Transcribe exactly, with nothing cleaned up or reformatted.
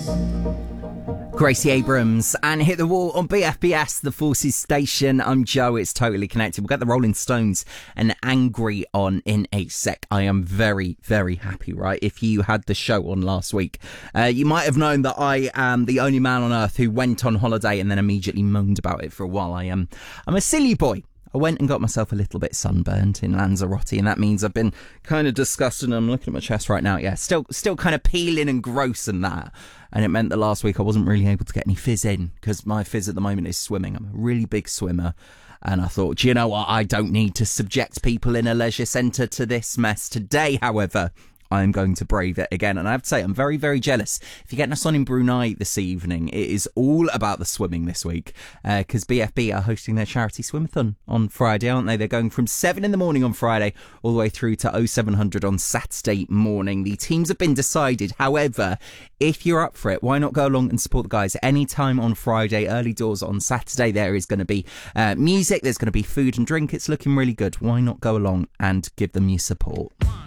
Gracie Abrams and Hit the Wall on B F B S, the Forces Station. I'm Joe. It's Totally Connected. We'll get the Rolling Stones and Angry on in a sec. I am very, very happy, right? If you had the show on last week, uh, you might have known that I am the only man on earth who went on holiday and then immediately moaned about it for a while. I am, I'm a silly boy. I went and got myself a little bit sunburnt in Lanzarote, and that means I've been kind of disgusted. I'm looking at my chest right now. Yeah, still still kind of peeling and gross and that. And it meant that last week I wasn't really able to get any fizz in, because my fizz at the moment is swimming. I'm a really big swimmer. And I thought, do you know what? I don't need to subject people in a leisure centre to this mess. Today, however, I am going to brave it again. And I have to say, I'm very, very jealous. If you're getting us on in Brunei this evening, it is all about the swimming this week, because uh, B F B are hosting their charity swimathon on Friday, aren't they? They're going from seven in the morning on Friday all the way through to oh seven hundred on Saturday morning. The teams have been decided. However, if you're up for it, why not go along and support the guys anytime on Friday, early doors on Saturday. There is going to be uh, music, there's going to be food and drink. It's looking really good. Why not go along and give them your support?